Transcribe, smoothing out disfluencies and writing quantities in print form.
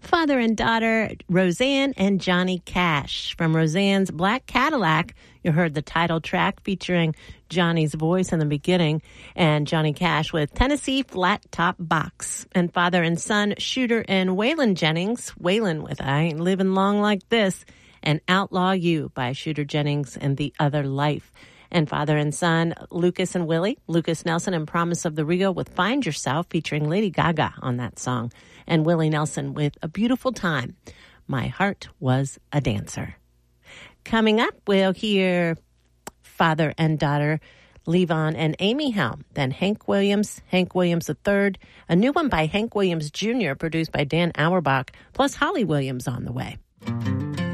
Father and daughter, Roseanne and Johnny Cash. From Roseanne's Black Cadillac, you heard the title track featuring Johnny's voice in the beginning and Johnny Cash with Tennessee Flat Top Box. And father and son, Shooter and Waylon Jennings, Waylon with I Ain't Living Long Like This, and Outlaw You by Shooter Jennings and The Other Life. And father and son, Lucas and Willie, Lucas Nelson and Promise of the Rio with Find Yourself featuring Lady Gaga on that song. And Willie Nelson with A Beautiful Time, My Heart Was a Dancer. Coming up, we'll hear father and daughter, Levon and Amy Helm. Then Hank Williams III, a new one by Hank Williams Jr., produced by Dan Auerbach, plus Holly Williams on the way.